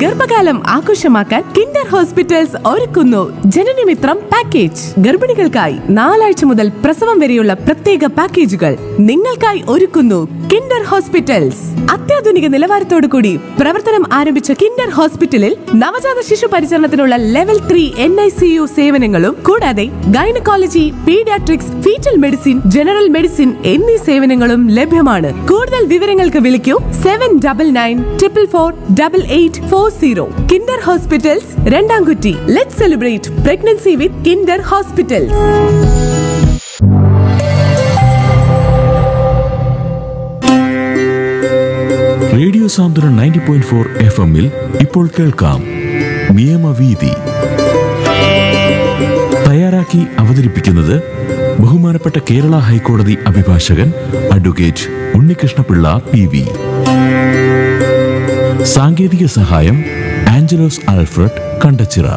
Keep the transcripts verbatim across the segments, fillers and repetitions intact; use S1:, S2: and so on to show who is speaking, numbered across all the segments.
S1: ഗർഭകാലം ആഘോഷമാക്കാൻ Kinder hospitals ഒരുക്കുന്നു ജനനമിത്രം പാക്കേജ്. ഗർഭിണികൾക്കായി നാലാഴ്ച മുതൽ പ്രസവം വരെയുള്ള പ്രത്യേക പാക്കേജുകൾ നിങ്ങൾക്കായി ഒരുക്കുന്നു കിൻഡർ ഹോസ്പിറ്റൽസ്. അത്യാധുനിക നിലവാരത്തോടു കൂടി പ്രവർത്തനം ആരംഭിച്ച കിൻഡർ ഹോസ്പിറ്റലിൽ നവജാത ശിശു പരിചരണത്തിനുള്ള level three N I C U സേവനങ്ങളും കൂടാതെ gynaecology, paediatrics, fetal medicine, general medicine എന്നീ സേവനങ്ങളും ലഭ്യമാണ്. കൂടുതൽ വിവരങ്ങൾക്ക് വിളിക്കൂ seven double nine triple four double eight four zero. Kinder hospitals, രണ്ടാംകുറ്റി. Let celebrate pregnancy വിത്ത് കിൻഡർ ഹോസ്പിറ്റൽസ്.
S2: റേഡിയോ സാന്ത്വനം നയൻറ്റി പോയിന്റ് ഫോർ എഫ് എമ്മിൽ ഇപ്പോൾ കേൾക്കാം നിയമവീതി. തയ്യാറാക്കി അവതരിപ്പിക്കുന്നത് ബഹുമാനപ്പെട്ട കേരള ഹൈക്കോടതി അഭിഭാഷകൻ അഡ്വക്കേറ്റ് ഉണ്ണികൃഷ്ണപിള്ള പി വി. സാങ്കേതിക സഹായം ആഞ്ചലോസ് ആൽഫ്രഡ് കണ്ടച്ചിറ.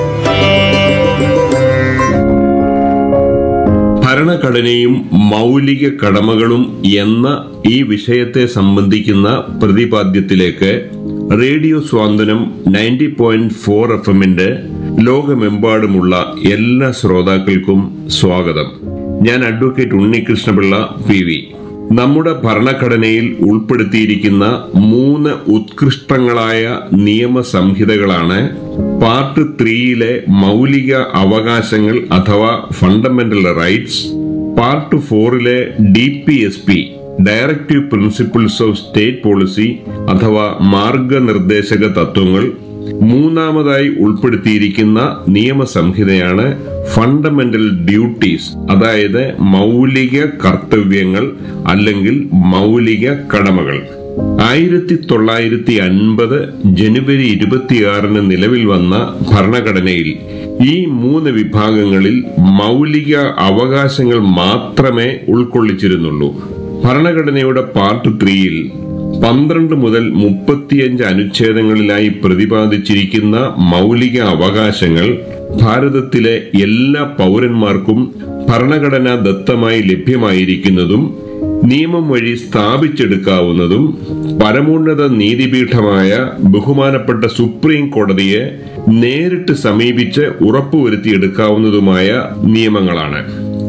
S3: ഭരണഘടനയും മൗലിക കടമകളും എന്ന ഈ വിഷയത്തെ സംബന്ധിക്കുന്ന പ്രതിപാദ്യത്തിലേക്ക് റേഡിയോ സ്വാന്തനം നയൻറ്റി പോയിന്റ് ഫോർ എഫ് എമ്മിന്റെ ലോകമെമ്പാടുമുള്ള എല്ലാ ശ്രോതാക്കൾക്കും സ്വാഗതം. ഞാൻ അഡ്വക്കേറ്റ് ഉണ്ണികൃഷ്ണപിള്ള പി വി. നമ്മുടെ ഭരണഘടനയിൽ ഉൾപ്പെടുത്തിയിരിക്കുന്ന മൂന്ന് ഉത്കൃഷ്ടങ്ങളായ നിയമസംഹിതകളാണ് പാർട്ട് ത്രീയിലെ മൗലിക അവകാശങ്ങൾ അഥവാ fundamental rights, part ഫോറിലെ D P S P directive principles of state policy അഥവാ മാർഗനിർദ്ദേശക തത്വങ്ങൾ, മൂന്നാമതായി ഉൾപ്പെടുത്തിയിരിക്കുന്ന നിയമസംഹിതയാണ് ഫണ്ടമെന്റൽ ഡ്യൂട്ടീസ്, അതായത് മൗലിക കർത്തവ്യങ്ങൾ അല്ലെങ്കിൽ മൗലിക കടമകൾ. ആയിരത്തി തൊള്ളായിരത്തി അൻപത് ജനുവരി ഇരുപത്തിയാറിന് നിലവിൽ വന്ന ഭരണഘടനയിൽ ഈ മൂന്ന് വിഭാഗങ്ങളിൽ മൗലിക അവകാശങ്ങൾ മാത്രമേ ഉൾക്കൊള്ളിച്ചിരുന്നുള്ളൂ. ഭരണഘടനയുടെ പാർട്ട് ത്രീയിൽ പന്ത്രണ്ട് മുതൽ മുപ്പത്തിയഞ്ച് അനുച്ഛേദങ്ങളിലായി പ്രതിപാദിച്ചിരിക്കുന്ന മൗലിക അവകാശങ്ങൾ ഭാരതത്തിലെ എല്ലാ പൗരന്മാർക്കും ഭരണഘടനാ ദത്തമായി ലഭ്യമായിരിക്കുന്നതും നിയമം വഴി സ്ഥാപിച്ചെടുക്കാവുന്നതും പരമോന്നത നീതിപീഠമായ ബഹുമാനപ്പെട്ട സുപ്രീം കോടതിയെ നേരിട്ട് സമീപിച്ച് ഉറപ്പുവരുത്തിയെടുക്കാവുന്നതുമായ നിയമങ്ങളാണ്.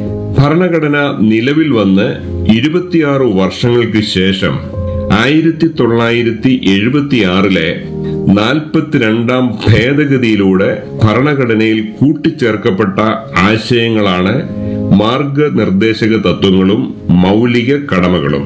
S3: ഭരണഘടന നിലവിൽ വന്ന് ഇരുപത്തിയാറ് വർഷങ്ങൾക്ക് ശേഷം ആയിരത്തി തൊള്ളായിരത്തി എഴുപത്തിയാറിലെ നാൽപ്പത്തിരണ്ടാം ഭേദഗതിയിലൂടെ ഭരണഘടനയിൽ കൂട്ടിച്ചേർക്കപ്പെട്ട ആശയങ്ങളാണ് മാർഗനിർദ്ദേശക തത്വങ്ങളും മൗലിക കടമകളും.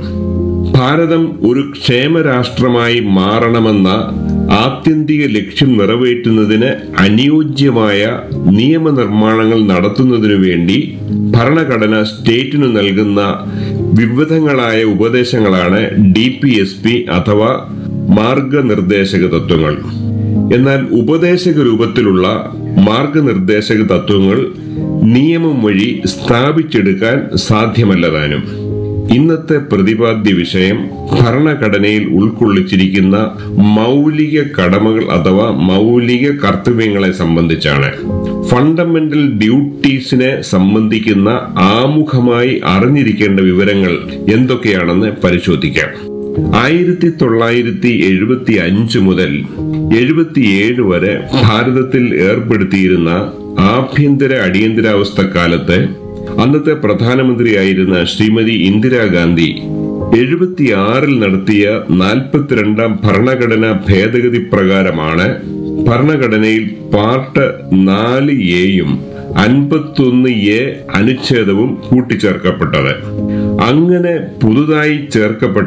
S3: ഭാരതം ഒരു ക്ഷേമരാഷ്ട്രമായി മാറണമെന്ന ആത്യന്തിക ലക്ഷ്യം നിറവേറ്റുന്നതിന് അനുയോജ്യമായ നിയമനിർമ്മാണങ്ങൾ നടത്തുന്നതിനു വേണ്ടി ഭരണഘടന സ്റ്റേറ്റിനു നൽകുന്ന വിവിധങ്ങളായ ഉപദേശങ്ങളാണ് ഡി പി എസ് പി അഥവാ മാർഗനിർദ്ദേശക തത്വങ്ങൾ. എന്നാൽ ഉപദേശക രൂപത്തിലുള്ള മാർഗനിർദ്ദേശക തത്വങ്ങൾ നിയമം വഴി സ്ഥാപിച്ചെടുക്കാൻ സാധ്യമല്ലതാനും. ഇന്നത്തെ പ്രതിപാദ്യ വിഷയം ഭരണഘടനയിൽ ഉൾക്കൊള്ളിച്ചിരിക്കുന്ന മൗലിക കടമകൾ അഥവാ മൗലിക കർത്തവ്യങ്ങളെ സംബന്ധിച്ചാണ്. ഫണ്ടമെന്റൽ ഡ്യൂട്ടീസിനെ സംബന്ധിക്കുന്ന ആമുഖമായി അറിഞ്ഞിരിക്കേണ്ട വിവരങ്ങൾ എന്തൊക്കെയാണെന്ന് പരിശോധിക്കാം. ആയിരത്തി തൊള്ളായിരത്തി എഴുപത്തി അഞ്ച് മുതൽ എഴുപത്തിയേഴ് വരെ ഭാരതത്തിൽ ഏർപ്പെടുത്തിയിരുന്ന ആഭ്യന്തര അടിയന്തരാവസ്ഥ കാലത്ത് അന്നത്തെ പ്രധാനമന്ത്രിയായിരുന്ന ശ്രീമതി ഇന്ദിരാഗാന്ധി എഴുപത്തിയാറിൽ നടത്തിയ നാൽപ്പത്തിരണ്ടാം ഭരണഘടനാ ഭേദഗതി പ്രകാരമാണ് ഭരണഘടനയിൽ പാർട്ട് നാല് എയും അൻപത്തൊന്ന് എ അനുച്ഛേദവും കൂട്ടിച്ചേർക്കപ്പെട്ടത്. അങ്ങനെ പുതുതായി ചേർക്കപ്പെട്ട